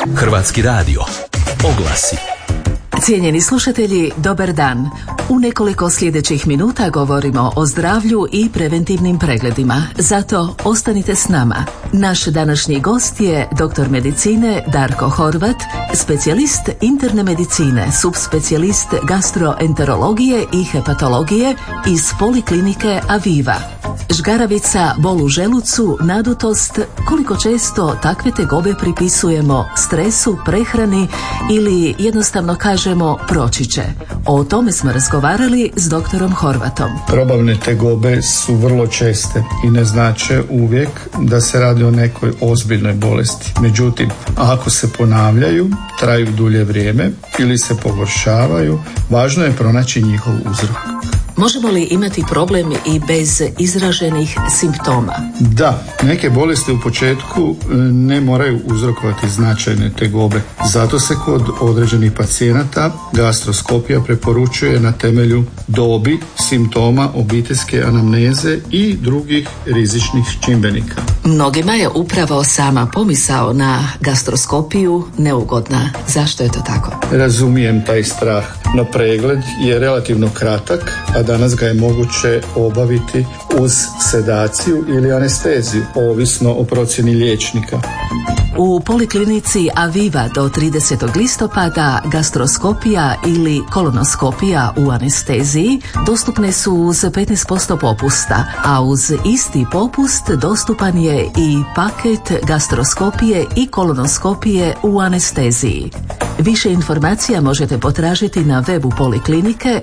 Hrvatski radio. Oglasi. Cijenjeni slušatelji, dobar dan. U nekoliko sljedećih minuta govorimo o zdravlju i preventivnim pregledima. Zato ostanite s nama. Naš današnji gost je doktor medicine Darko Horvat, specijalist interne medicine, subspecijalist gastroenterologije i hepatologije iz poliklinike Aviva. Žgaravica, bol u želucu, nadutost, koliko često takve tegobe pripisujemo stresu, prehrani ili jednostavno kažemo proći će. O tome smo razgovarali s doktorom Horvatom. Probavne tegobe su vrlo česte i ne znače uvijek da se radi o nekoj ozbiljnoj bolesti. Međutim, ako se ponavljaju, traju dulje vrijeme ili se pogoršavaju, važno je pronaći njihov uzrok. Možemo li imati problem i bez izraženih simptoma? Da, neke bolesti u početku ne moraju uzrokovati značajne tegobe. Zato se kod određenih pacijenata gastroskopija preporučuje na temelju dobi, simptoma, obiteljske anamneze i drugih rizičnih čimbenika. Mnogima je upravo sama pomisao na gastroskopiju neugodna. Zašto je to tako? Razumijem taj strah, no pregled je relativno kratak, a danas ga je moguće obaviti uz sedaciju ili anesteziju, ovisno o procjeni liječnika. U poliklinici Aviva do 30. listopada gastroskopija ili kolonoskopija u anesteziji dostupne su uz 15% popusta, a uz isti popust dostupan je i paket gastroskopije i kolonoskopije u anesteziji. Više informacija možete potražiti na webu poliklinike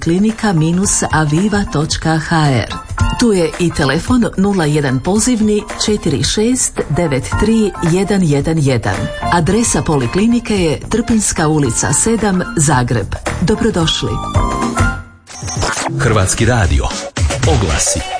poliklinika-aviva.hr. Tu je i telefon 01 pozivni 46 93 111. Adresa poliklinike je Trpinjska ulica 7, Zagreb. Dobrodošli. Hrvatski radio. Oglasi.